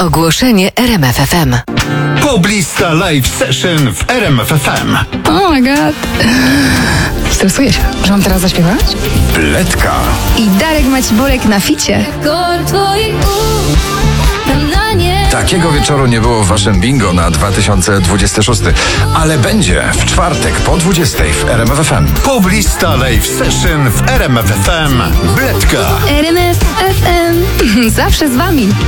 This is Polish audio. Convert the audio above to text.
Ogłoszenie RMF FM. Poblista Live Session w RMF FM. Oh my god. Stresuję się. Że mam teraz zaśpiewać? Bledka. I Darek Maciborek na ficie. Takiego wieczoru nie było w waszym bingo na 2026, ale będzie w czwartek po 20 w RMF FM. Poblista Live Session w RMF FM. Bledka. RMF FM. Zawsze z wami.